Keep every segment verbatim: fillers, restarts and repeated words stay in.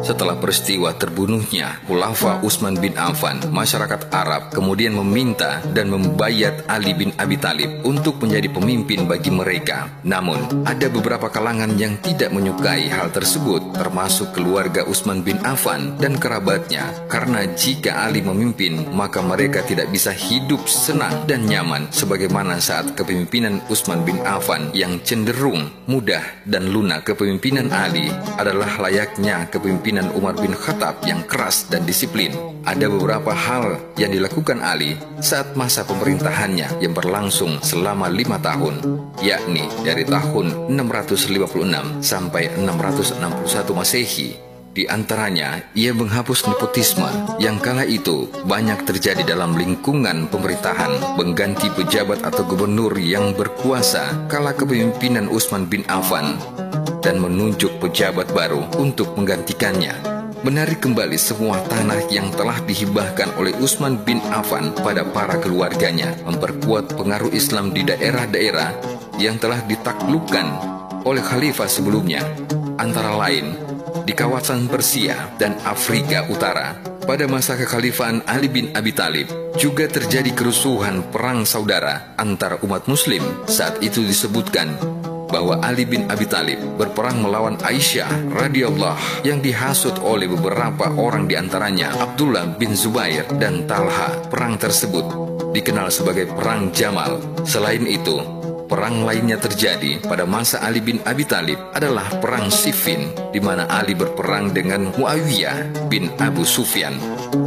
Setelah peristiwa terbunuhnya Khulafa Utsman bin Affan, masyarakat Arab kemudian meminta dan membayat Ali bin Abi Thalib untuk menjadi pemimpin bagi mereka. Namun, ada beberapa kalangan yang tidak menyukai hal tersebut, termasuk keluarga Utsman bin Affan dan kerabatnya, karena jika Ali memimpin, maka mereka tidak bisa hidup senang dan nyaman sebagaimana saat kepemimpinan Utsman bin Affan yang cenderung mudah dan lunak. Kepemimpinan Ali adalah layaknya kepemimpinan Umar bin Khattab yang keras dan disiplin. Ada beberapa hal yang dilakukan Ali saat masa pemerintahannya yang berlangsung selama lima tahun, yakni dari tahun enam ratus lima puluh enam sampai enam ratus enam puluh satu Masehi. Di antaranya, ia menghapus nepotisme yang kala itu banyak terjadi dalam lingkungan pemerintahan, mengganti pejabat atau gubernur yang berkuasa kala kepemimpinan Utsman bin Affan, dan menunjuk pejabat baru untuk menggantikannya, menarik kembali semua tanah yang telah dihibahkan oleh Utsman bin Affan pada para keluarganya, memperkuat pengaruh Islam di daerah-daerah yang telah ditaklukkan oleh khalifah sebelumnya, antara lain di kawasan Persia dan Afrika Utara. Pada masa kekhalifahan Ali bin Abi Thalib juga terjadi kerusuhan perang saudara antar umat muslim. Saat itu disebutkan bahwa Ali bin Abi Thalib berperang melawan Aisyah radhiyallahu yang dihasut oleh beberapa orang, diantaranya Abdullah bin Zubair dan Talha. Perang tersebut dikenal sebagai Perang Jamal. Selain itu, perang lainnya terjadi pada masa Ali bin Abi Thalib adalah Perang Siffin, di mana Ali berperang dengan Muawiyah bin Abu Sufyan.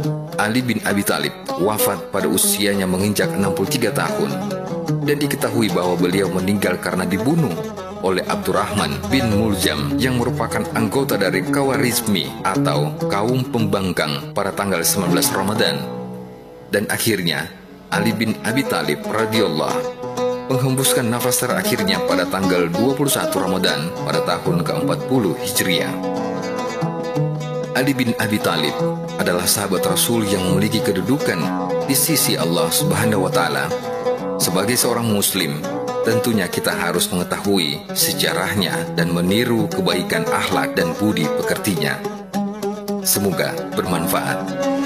Ali bin Abi Thalib wafat pada usianya menginjak enam puluh tiga tahun, dan diketahui bahwa beliau meninggal karena dibunuh oleh Abdurrahman bin Muljam yang merupakan anggota dari Khawarizmi atau kaum pembangkang pada tanggal sembilan belas Ramadan. Dan akhirnya Ali bin Abi Thalib radhiyallahu menghembuskan nafas terakhirnya pada tanggal dua puluh satu Ramadan pada tahun ke empat puluh Hijriah. Ali bin Abi Thalib adalah sahabat Rasul yang memiliki kedudukan di sisi Allah Subhanahu wa Ta'ala. Sebagai seorang Muslim, tentunya kita harus mengetahui sejarahnya dan meniru kebaikan akhlak dan budi pekertinya. Semoga bermanfaat.